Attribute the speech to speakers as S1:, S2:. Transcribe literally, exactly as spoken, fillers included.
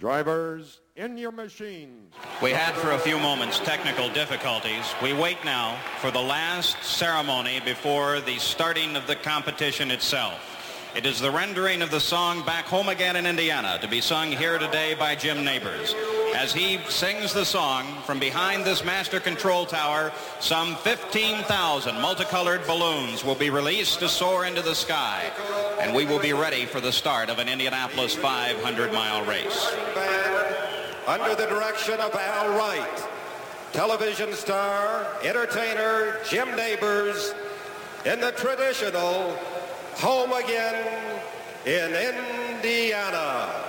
S1: Drivers, in your machines.
S2: We had for a few moments technical difficulties. We wait now for the last ceremony before the starting of the competition itself. It is the rendering of the song Back Home Again in Indiana, to be sung here today by Jim Nabors. As he sings the song, from behind this master control tower, some fifteen thousand multicolored balloons will be released to soar into the sky, and we will be ready for the start of an Indianapolis five hundred mile race.
S3: Under the direction of Al Wright, television star, entertainer Jim Nabors, in the traditional Home Again in Indiana.